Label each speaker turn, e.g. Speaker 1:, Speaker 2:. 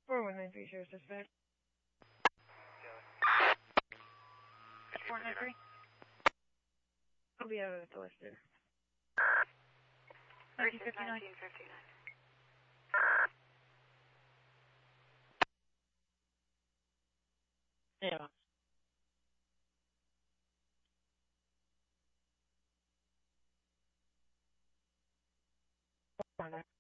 Speaker 1: 4193, Sheriff's Dispatch. 493. I'll be out of the listed. 1959. Yeah.